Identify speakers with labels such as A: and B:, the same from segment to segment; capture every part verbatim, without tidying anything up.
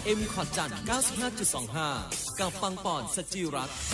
A: เอ็ม คอร์ดจัน เก้าสิบห้าจุดสองห้า กับปังปอนสจิรัตน์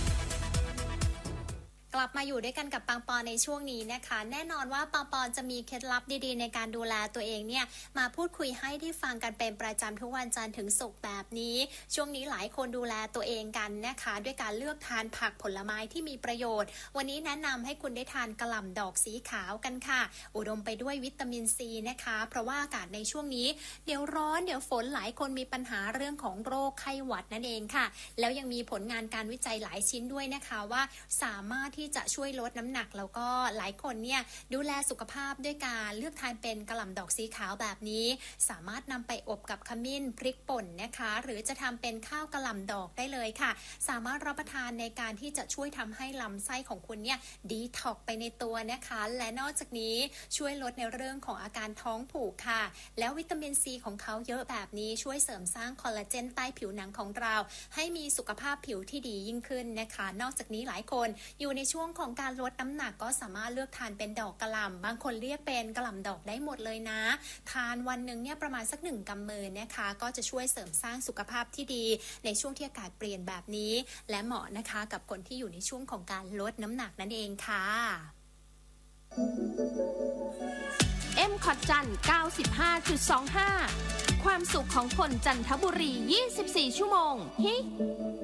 B: กลับมาอยู่ด้วยกันกับปังปอนในช่วงนี้นะคะแน่นอนว่าปังปอนจะมีเคล็ดลับดีๆในการดูแลตัวเองเนี่ยมาพูดคุยให้ได้ฟังกันเป็นประจำทุกวันจันทร์ถึงศุกร์แบบนี้ช่วงนี้หลายคนดูแลตัวเองกันนะคะด้วยการเลือกทานผักผลไม้ที่มีประโยชน์วันนี้แนะนำให้คุณได้ทานกะหล่ำดอกสีขาวกันค่ะอุดมไปด้วยวิตามินซีนะคะเพราะว่าอากาศในช่วงนี้เดี๋ยวร้อนเดี๋ยวฝนหลายคนมีปัญหาเรื่องของโรคไข้หวัดนั่นเองค่ะแล้วยังมีผลงานการวิจัยหลายชิ้นด้วยนะคะว่าสามารถที่จะช่วยลดน้ำหนักแล้วก็หลายคนเนี่ยดูแลสุขภาพด้วยการเลือกทานเป็นกะหล่ำดอกสีขาวแบบนี้สามารถนำไปอบกับขมิ้นพริกป่นนะคะหรือจะทำเป็นข้าวกะหล่ำดอกได้เลยค่ะสามารถรับประทานในการที่จะช่วยทำให้ลำไส้ของคุณเนี่ยดีท็อกไปในตัวนะคะและนอกจากนี้ช่วยลดในเรื่องของอาการท้องผูกค่ะแล้ววิตามินซีของเขาเยอะแบบนี้ช่วยเสริมสร้างคอลลาเจนใต้ผิวหนังของเราให้มีสุขภาพผิวที่ดียิ่งขึ้นนะคะนอกจากนี้หลายคนอยู่ในช่วงของการลดน้ำหนักก็สามารถเลือกทานเป็นดอกกะหล่ำบางคนเรียกเป็นกะหล่ำดอกได้หมดเลยนะทานวันหนึ่งเนี่ยประมาณสักหนึ่งกำมือนะคะก็จะช่วยเสริมสร้างสุขภาพที่ดีในช่วงที่อากาศเปลี่ยนแบบนี้และเหมาะนะคะกับคนที่อยู่ในช่วงของการลดน้ำหนักนั่นเองค่ะ
C: เอ็ม คอร์ดจัน เก้าสิบห้าจุดสองห้า ความสุขของคนจันทบุรียี่สิบสี่ชั่วโมงฮิ